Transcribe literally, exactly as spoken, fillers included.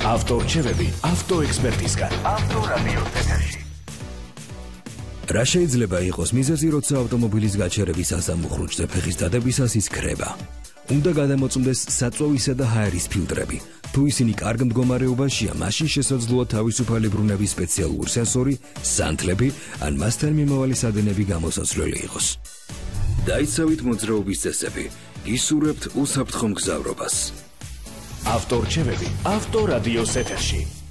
ავტორჩევები ავტოექსპერტისგან. ავტორადიოს ეთერში. რა შეიძლება იყოს მიზეზი, როცა ავტომობილის გაჩერების ასამუხრუჭზე ფეხის დადებისას ის ქრება? უნდა გადამოწმდეს საწვევისა და ჰაერის ფილტრები. თუ ისინი კარგ მდგომარეობაშია, მაშინ შესაძლოა თავისუფალი ბრუნების სპეციალური სენსორი, სანთლები ან მასთან მიმავალი სადენები გამოსაცვლელი იყოს. დაიცავით მოძრაობის წესები, გისურვებთ უსაფრთხო მგზავრობას. ავტორჩევები ავტორადიოს ეთერში.